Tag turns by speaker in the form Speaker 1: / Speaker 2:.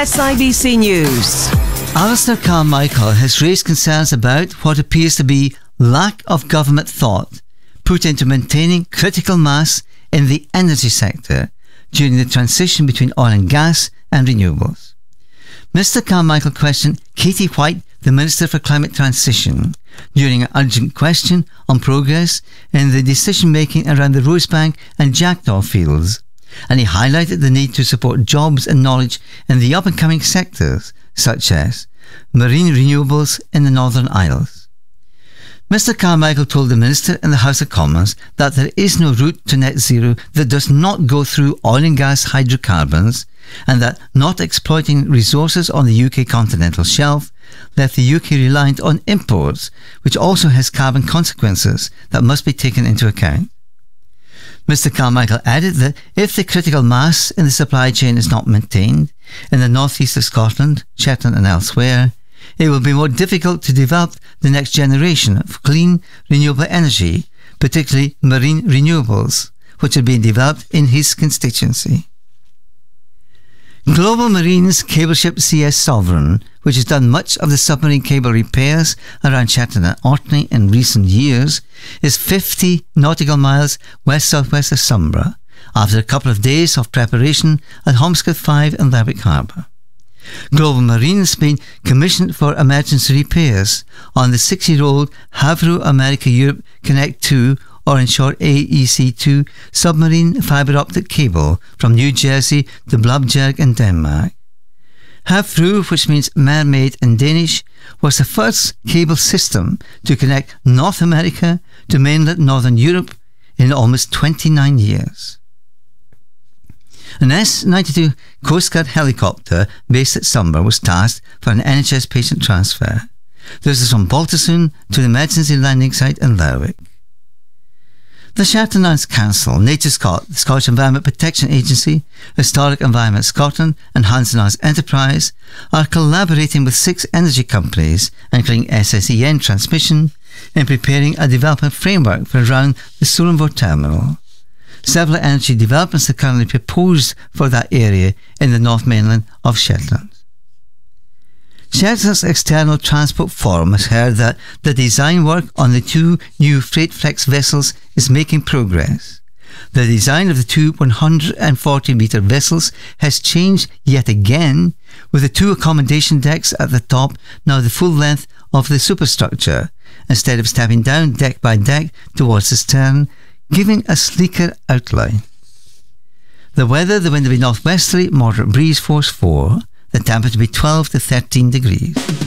Speaker 1: SIBC News.
Speaker 2: Alistair Carmichael has raised concerns about what appears to be lack of government thought put into maintaining critical mass in the energy sector during the transition between oil and gas and renewables. Mr. Carmichael questioned Katie White, the Minister for Climate Transition, during an urgent question on progress in the decision-making around the Rosebank and Jackdaw fields, and he highlighted the need to support jobs and knowledge in the up-and-coming sectors, such as marine renewables in the Northern Isles. Mr. Carmichael told the Minister in the House of Commons that there is no route to net zero that does not go through oil and gas hydrocarbons, and that not exploiting resources on the UK continental shelf left the UK reliant on imports, which also has carbon consequences that must be taken into account. Mr. Carmichael added that if the critical mass in the supply chain is not maintained in the northeast of Scotland, Shetland and elsewhere, it will be more difficult to develop the next generation of clean, renewable energy, particularly marine renewables, which are being developed in his constituency. Global Marine's cable ship CS Sovereign, which has done much of the submarine cable repairs around Shetland and Orkney in recent years, is 50 nautical miles west-southwest of Sombra, after a couple of days of preparation at Holmscott 5 in Lerwick Harbour. Global Marine has been commissioned for emergency repairs on the 6-year-old Havre America Europe Connect 2, or in short AEC2, submarine fibre optic cable from New Jersey to Blåbjerg in Denmark. Havre, which means mermaid in Danish, was the first cable system to connect North America to mainland Northern Europe in almost 29 years. An S-92 Coast Guard helicopter based at Sombra was tasked for an NHS patient transfer. This is from Baltersoon to the emergency landing site in Lerwick. The Shetland Islands Council, NatureScot, the Scottish Environment Protection Agency, Historic Environment Scotland and Hansen Arts Enterprise are collaborating with 6 energy companies, including SSEN Transmission, in preparing a development framework for around the Sullingvoe terminal. Several energy developments are currently proposed for that area in the North Mainland of Shetland. Shetland's External Transport Forum has heard that the design work on the 2 new Freightflex vessels is making progress. The design of the 2 140-metre vessels has changed yet again, with the 2 accommodation decks at the top now the full length of the superstructure, instead of stepping down deck by deck towards the stern, giving a sleeker outline. The weather, the wind will be northwesterly, moderate breeze, force 4. The temperature will be 12 to 13 degrees.